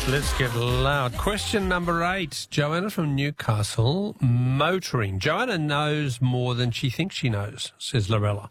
Let's get loud. Question number 8. Joanna from Newcastle, motoring. Joanna knows more than she thinks she knows, says Lorella.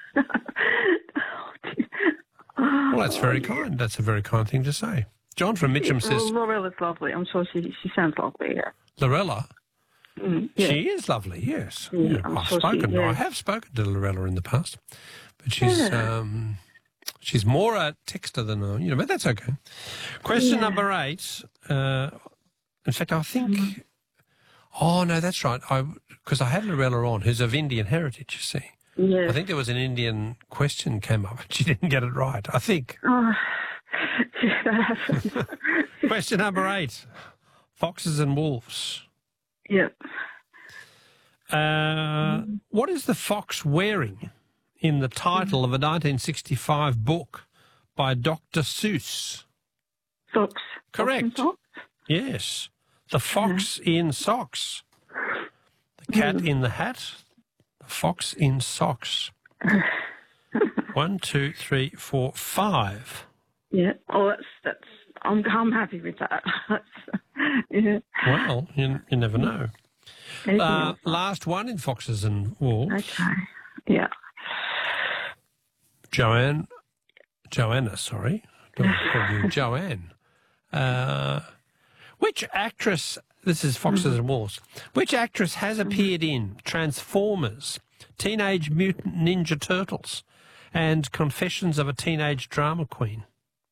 Well, that's very kind. That's a very kind thing to say. John from Mitcham says... Well, Lorella's lovely. I'm sure she sounds lovely, yeah. Lorella? Yeah. She is lovely, yes. Yeah, I have spoken to Lorella in the past, but she's more a texter than but that's okay. Question number 8. In fact, I think... Oh, no, that's right. Because I had Lorella on, who's of Indian heritage, you see. Yeah. I think there was an Indian question came up and she didn't get it right, I think. Oh, yeah, that happened. Question number 8. Foxes and wolves. Yep. What is the fox wearing in the title of a 1965 book by Dr. Seuss? Socks. Correct. Socks? Yes. The fox in socks. The cat in the hat. The fox in socks. 1, 2, 3, 4, 5. Yeah. Oh, that's. I'm happy with that. Yeah. Well, you never know. Last one in foxes and wolves. Okay. Yeah. Joanna, sorry. Don't call you Joanne. Which actress, this is Foxes and Wolves, which actress has appeared in Transformers, Teenage Mutant Ninja Turtles, and Confessions of a Teenage Drama Queen?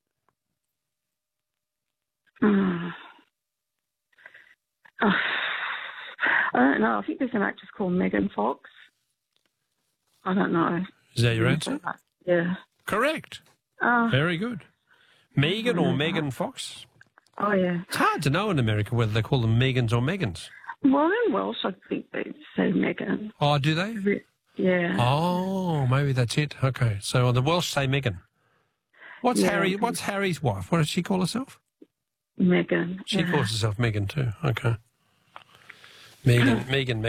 I don't know. I think there's an actress called Megan Fox. I don't know. Is that your answer? Yeah. Correct. Very good. Megan or Megan Fox? Oh, yeah. It's hard to know in America whether they call them Megans or Megans. Well, in Welsh, I think they say Megan. Oh, do they? Yeah. Oh, maybe that's it. Okay. So the Welsh say Megan. What's Harry's wife? What does she call herself? Megan. She calls herself Megan too. Okay. Megan.